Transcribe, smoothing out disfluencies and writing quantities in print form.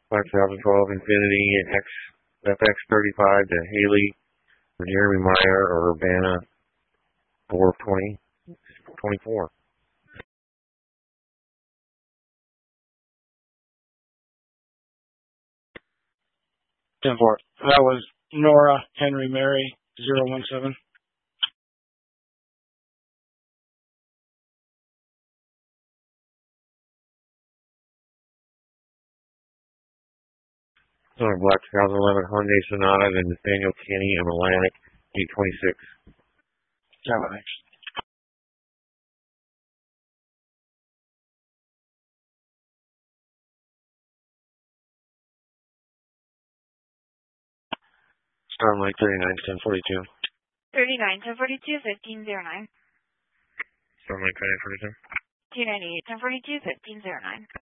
Black 2012 Infinity and FX35 to Haley or Jeremy Meyer or Urbana 424. 10-4. That was Nora Henry Mary 017. Black 2011 Hyundai Sonata to Nathaniel Kenny and Atlantic 826. Thanks. Starlight 39 1042. 39 1042 1509. Starlight 39 1042. 298 1042 1509.